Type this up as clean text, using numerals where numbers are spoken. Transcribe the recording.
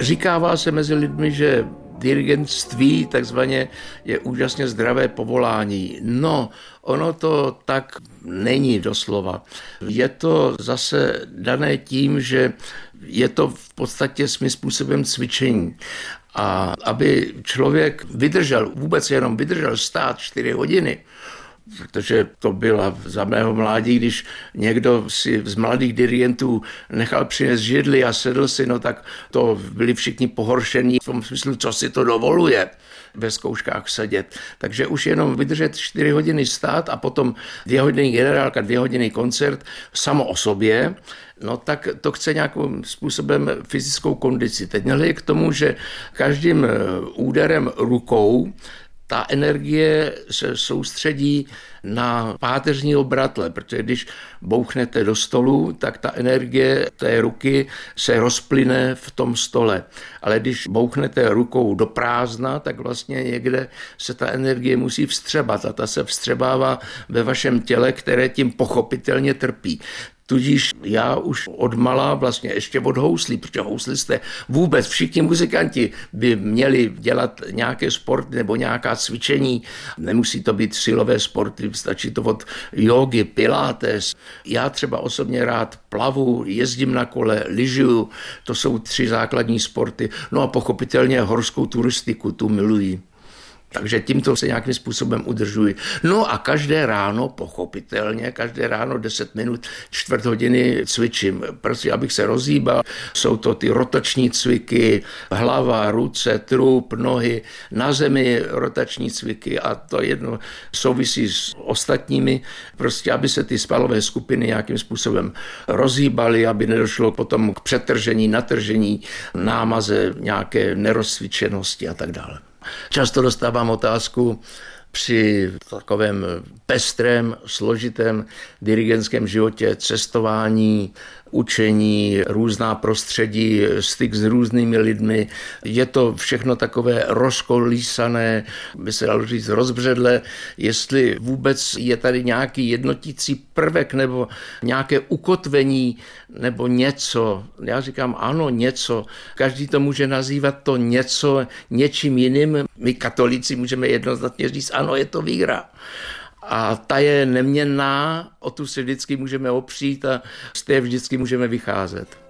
Říkává se mezi lidmi, že dirigentství takzvaně je úžasně zdravé povolání. No, ono to tak není doslova. Je to zase dané tím, že je to v podstatě svým způsobem cvičení. A aby člověk vůbec jenom vydržel stát 4 hodiny, protože to byla za mého mládí, když někdo si z mladých dirigentů nechal přinést židli a sedl si, no tak to byli všichni pohoršení v tom smyslu, co si to dovoluje ve zkouškách sedět. Takže už jenom vydržet 4 hodiny stát a potom 2 hodiny generálka, 2 hodiny koncert samo o sobě, no tak to chce nějakým způsobem fyzickou kondici. Teď nehledě k tomu, že každým úderem rukou ta energie se soustředí na páteřního bratle, protože když bouchnete do stolu, tak ta energie té ruky se rozplyne v tom stole. Ale když bouchnete rukou do prázdna, tak vlastně někde se ta energie musí vstřebat a ta se vstřebává ve vašem těle, které tím pochopitelně trpí. Tudíž já už odmala vlastně ještě od houslí, protože houslisté vůbec všichni muzikanti by měli dělat nějaké sporty nebo nějaká cvičení. Nemusí to být silové sporty, stačí to od jógy, pilates. Já třeba osobně rád plavu, jezdím na kole, lyžuju, to jsou 3 základní sporty. No a pochopitelně horskou turistiku, tu miluji. Takže tímto se nějakým způsobem udržuji. No a každé ráno, pochopitelně, 10 minut, 4 hodiny cvičím. Prostě, abych se rozhýbal. Jsou to ty rotační cviky, hlava, ruce, trup, nohy, na zemi rotační cviky a to jedno souvisí s ostatními. Prostě, aby se ty svalové skupiny nějakým způsobem rozhýbaly, aby nedošlo potom k přetržení, natržení, námaze, nějaké nerozcvičenosti a tak dále. Často dostávám otázku při takovém pestrém, složitém dirigentském životě, cestování, učení, různá prostředí, styk s různými lidmi. Je to všechno takové rozkolísané, by se dalo říct rozbředlé, jestli vůbec je tady nějaký jednotící prvek nebo nějaké ukotvení nebo něco. Já říkám ano, něco. Každý to může nazývat to něco něčím jiným. My katolíci můžeme jednoznačně říct ano, je to víra. A ta je neměnná, o tu si vždycky můžeme opřít a z té vždycky můžeme vycházet.